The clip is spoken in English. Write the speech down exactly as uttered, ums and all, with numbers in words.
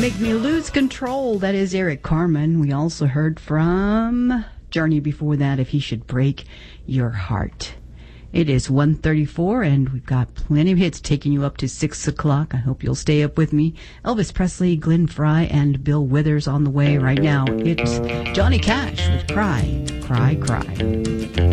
Make Me Lose Control. That is Eric Carmen. We also heard from Journey before that, If He Should Break Your Heart. It is one thirty-four, and we've got plenty of hits taking you up to six o'clock. I hope you'll stay up with me. Elvis Presley, Glenn Fry, and Bill Withers on the way right now. It's Johnny Cash with Cry, Cry, Cry.